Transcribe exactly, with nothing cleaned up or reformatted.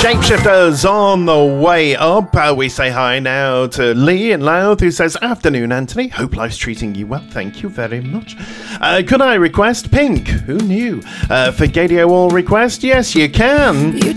Shapeshifters on the way up. Uh, we say hi now to Lee in Louth, who says, afternoon, Anthony. Hope life's treating you well. Thank you very much. Uh, could I request Pink? Who knew? Uh, for Gadio All request? Yes, you can.